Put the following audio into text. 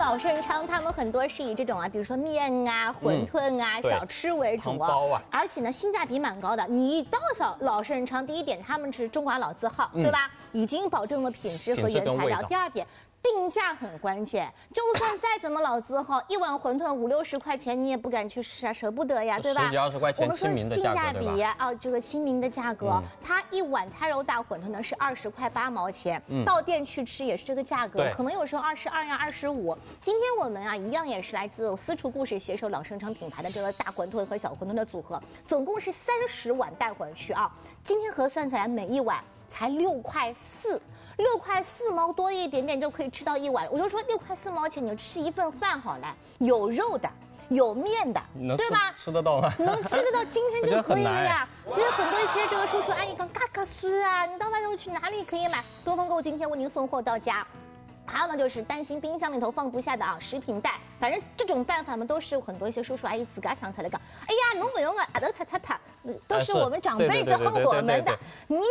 老盛昌他们很多是以这种比如说面啊、馄饨啊、小吃为主而且呢性价比蛮高的。你一到老盛昌，第一点他们是中华老字号，对吧？已经保证了品质和原材料。第二点。 定价很关键，就算再怎么老字号，一碗馄饨50、60块钱，你也不敢去吃啊，舍不得呀，对吧 ？10几20块钱， 我们说性价比这个亲民的价格，它一碗菜肉大馄饨呢是20块8毛钱，到店去吃也是这个价格，可能有时候22呀、25。今天我们一样也是来自私厨故事携手老盛昌品牌的这个大馄饨和小馄饨的组合，总共是30碗带回去啊。今天核算起来，每一碗才6块4，6块4毛多一点点就可以吃到一碗，我就说6块4毛钱你就吃一份饭好了，有肉的，有面的，对吧？ 吃得到吗？ 能吃得到，今天就可以了呀。所以很多一些这个叔叔阿姨讲嘎嘎酥啊，你到外头去哪里可以买？多方购今天为您送货到家。还有呢，就是担心冰箱里头放不下的食品袋，反正这种办法嘛，都是很多一些叔叔阿姨自个想起来讲，哎呀，侬不用都擦，都是我们长辈教我们的。你